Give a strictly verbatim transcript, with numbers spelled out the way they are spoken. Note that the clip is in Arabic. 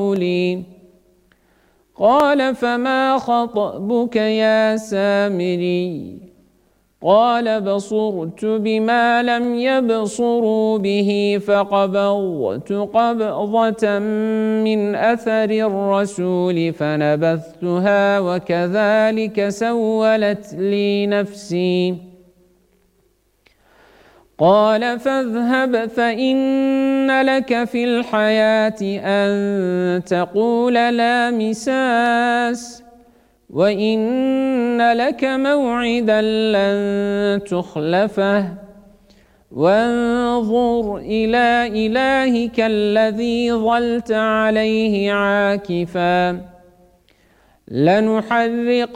قولي. قال فما خطبك يا سامري؟ قال بصرت بما لم يبصروا به فقبضت قبضة من أثر الرسول فنبذتها وكذلك سولت لي نفسي. قال فاذهب فإن لك في الحياة أن تقول لا مساس وإن لك موعدا لن تخلفه وانظر إلى إلهك الذي ظلت عليه عاكفا لنحرقنه